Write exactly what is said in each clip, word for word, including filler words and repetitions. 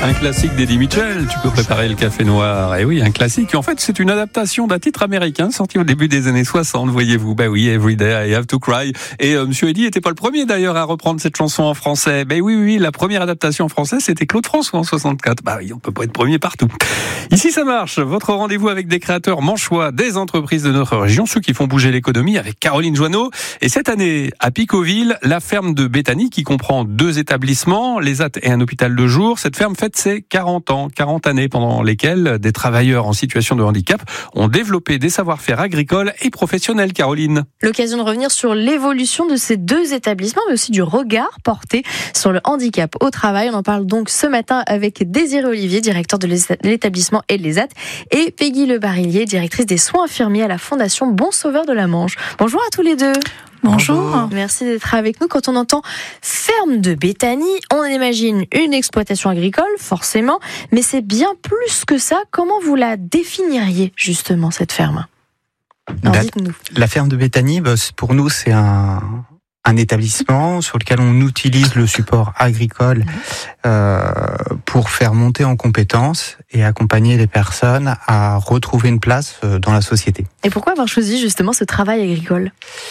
Un classique d'Eddie Mitchell, tu peux préparer le café noir. Et oui, un classique. En fait, c'est une adaptation d'un titre américain sorti au début des années soixante, voyez-vous. Ben oui, Every Day I Have to Cry. Et euh, Monsieur Eddie était pas le premier d'ailleurs à reprendre cette chanson en français. Ben oui, oui, la première adaptation en français, c'était Claude François en soixante-quatre. Bah oui, on peut pas être premier partout. Ici, ça marche. Votre rendez-vous avec des créateurs manchois, des entreprises de notre région, ceux qui font bouger l'économie avec Caroline Joanneau. Et cette année, à Picauville, la ferme de Béthanie, qui comprend deux établissements, les A T et un hôpital de jour. Cette ferme fête ses quarante ans, quarante années pendant lesquelles des travailleurs en situation de handicap ont développé des savoir-faire agricoles et professionnels, Caroline. L'occasion de revenir sur l'évolution de ces deux établissements, mais aussi du regard porté sur le handicap au travail. On en parle donc ce matin avec Désiré Olivier, directeur de l'établissement et de l'E S A T, et Peggy Le Barillier, directrice des soins infirmiers à la Fondation Bon Sauveur de la Manche. Bonjour à tous les deux. Bonjour. Merci d'être avec nous. Quand on entend ferme de Béthanie, on imagine une exploitation agricole, forcément, mais c'est bien plus que ça. Comment vous la définiriez, justement, cette ferme ? Alors, la, dites-nous. La ferme de Béthanie, bah, pour nous, c'est un, un établissement sur lequel on utilise le support agricole euh, pour faire monter en compétences et accompagner les personnes à retrouver une place dans la société. Et pourquoi avoir choisi justement ce travail agricole ?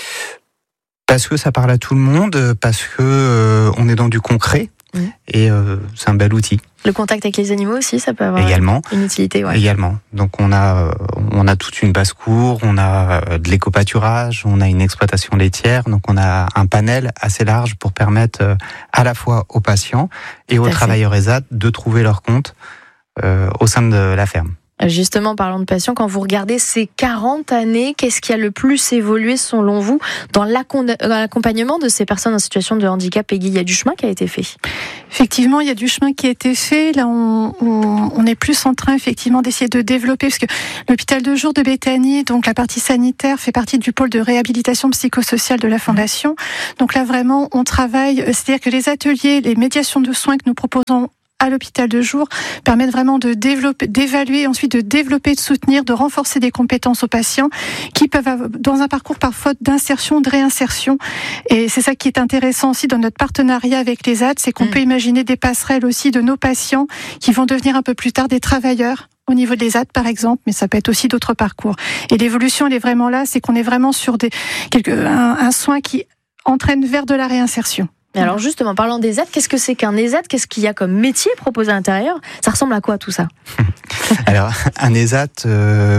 Parce que ça parle à tout le monde, parce que euh, on est dans du concret mmh. et euh, c'est un bel outil. Le contact avec les animaux aussi, ça peut avoir également, une utilité. Ouais. Également. Donc on a, on a toute une basse-cour, on a de l'éco-pâturage, on a une exploitation laitière, donc on a un panel assez large pour permettre à la fois aux patients et aux travailleurs E S A T de trouver leur compte euh, au sein de la ferme. Justement, parlant de patients, quand vous regardez ces quarante années, qu'est-ce qui a le plus évolué selon vous dans l'accompagnement de ces personnes en situation de handicap? Peggy, il y a du chemin qui a été fait. Effectivement, il y a du chemin qui a été fait. Là, on, on, on est plus en train effectivement d'essayer de développer, parce que l'hôpital de jour de Béthanie, donc la partie sanitaire, fait partie du pôle de réhabilitation psychosociale de la Fondation. Donc là, vraiment, on travaille, c'est-à-dire que les ateliers, les médiations de soins que nous proposons à l'hôpital de jour permettent vraiment de développer, d'évaluer, ensuite de développer, de soutenir, de renforcer des compétences aux patients qui peuvent avoir, dans un parcours parfois d'insertion, de réinsertion. Et c'est ça qui est intéressant aussi dans notre partenariat avec les A T, c'est qu'on mmh. peut imaginer des passerelles aussi de nos patients qui vont devenir un peu plus tard des travailleurs au niveau des A T par exemple, mais ça peut être aussi d'autres parcours. Et l'évolution, elle est vraiment là, c'est qu'on est vraiment sur des, quelque, un, un soin qui entraîne vers de la réinsertion. Mais alors justement, parlant des E S A T, qu'est-ce que c'est qu'un E S A T ? Qu'est-ce qu'il y a comme métier proposé à l'intérieur ? Ça ressemble à quoi tout ça ? Alors, un E S A T, euh,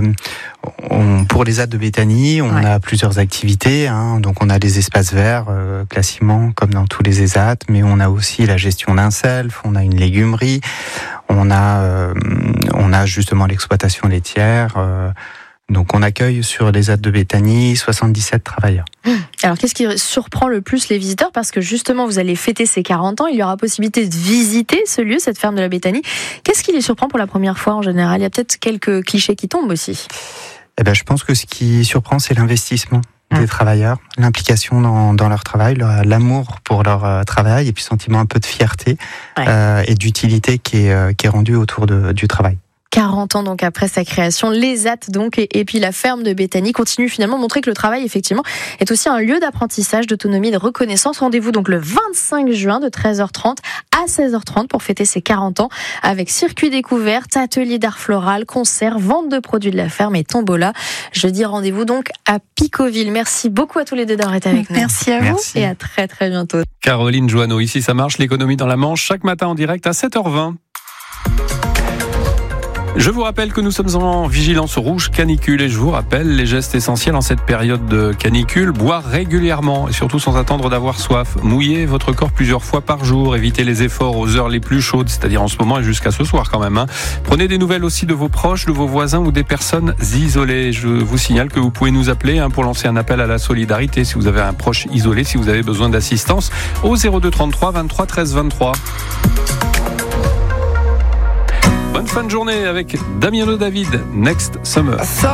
on, pour les E S A T de Béthanie, on ouais. a plusieurs activités. Hein, donc, on a les espaces verts, euh, classiquement, comme dans tous les E S A T, mais on a aussi la gestion d'un self, on a une légumerie, on a, euh, on a justement l'exploitation laitière. Euh, Donc on accueille sur les E S A T de Béthanie soixante-dix-sept travailleurs. Alors qu'est-ce qui surprend le plus les visiteurs ? Parce que justement vous allez fêter ces quarante ans, il y aura possibilité de visiter ce lieu, cette ferme de la Béthanie. Qu'est-ce qui les surprend pour la première fois en général ? Il y a peut-être quelques clichés qui tombent aussi. Eh ben, je pense que ce qui surprend, c'est l'investissement des mmh. travailleurs, l'implication dans, dans leur travail, leur, l'amour pour leur euh, travail et puis sentiment un peu de fierté ouais. euh, et d'utilité qui est, euh, qui est rendu autour de, du travail. quarante ans donc après sa création, l'E S A T donc et, et puis la ferme de Béthanie continue finalement de montrer que le travail effectivement est aussi un lieu d'apprentissage, d'autonomie, de reconnaissance. Rendez-vous donc le vingt-cinq juin de treize heures trente à seize heures trente pour fêter ses quarante ans avec circuit découverte, atelier d'art floral, concert, vente de produits de la ferme et tombola. Jeudi, rendez-vous donc à Picauville. Merci beaucoup à tous les deux d'avoir été avec nous. Merci à vous. Merci. Et à très très bientôt. Caroline Joanneau, ici ça marche, l'économie dans la Manche, chaque matin en direct à sept heures vingt. Je vous rappelle que nous sommes en vigilance rouge canicule et je vous rappelle les gestes essentiels en cette période de canicule. Boire régulièrement et surtout sans attendre d'avoir soif. Mouiller votre corps plusieurs fois par jour. Évitez les efforts aux heures les plus chaudes, c'est-à-dire en ce moment et jusqu'à ce soir quand même. Hein. Prenez des nouvelles aussi de vos proches, de vos voisins ou des personnes isolées. Je vous signale que vous pouvez nous appeler hein, pour lancer un appel à la solidarité si vous avez un proche isolé, si vous avez besoin d'assistance au zéro deux trente-trois vingt-trois treize vingt-trois. Bonne fin de journée avec Damiano David, Next Summer.